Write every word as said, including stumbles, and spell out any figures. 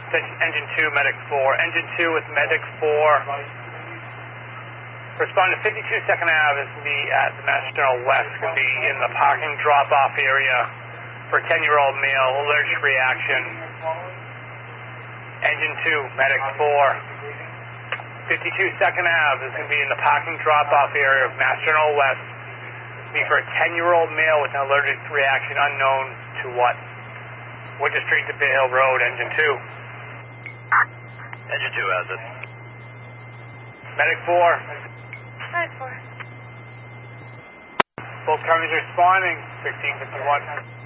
Engine two, Medic four. Engine two with Medic four. Respond to fifty-two Second Ave is going to be at the Mass General West. It's going to be in the parking drop-off area for a ten-year-old male, allergic reaction. Engine two, Medic four. fifty-two Second Ave is going to be in the parking drop-off area of Mass General West. It's going to be for a ten-year-old male with an allergic reaction unknown to what? Winter Street to Bay Hill Road, Engine two. Engine two has it. Medic four. Medic four. Both companies responding, sixteen fifty-one.